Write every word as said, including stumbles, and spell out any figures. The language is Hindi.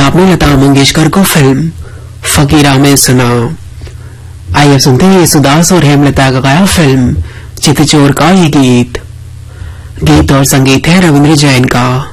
आपने लता मंगेशकर को फिल्म फकीरा में सुना। आइए सुनते हैं येसुदास और हेमलता का गाया फिल्म चितचोर का ये गीत। गीत और संगीत है रविंद्र जैन का।